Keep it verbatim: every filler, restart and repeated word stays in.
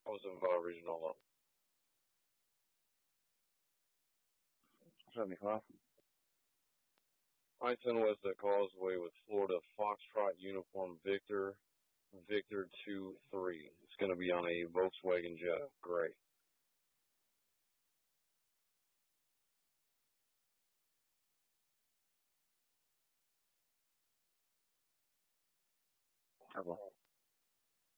was in five regional. seventy-five. Huntington West at Causeway with Florida Foxtrot Uniform Victor, Victor two three. It's going to be on a Volkswagen Jetta, gray. Okay.